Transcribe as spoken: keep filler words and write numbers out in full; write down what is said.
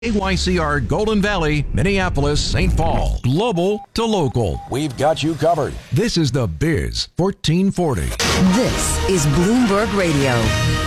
A Y C R Golden Valley, Minneapolis, Saint Paul. Global to local. We've got you covered. This is the Biz fourteen forty. This is Bloomberg Radio.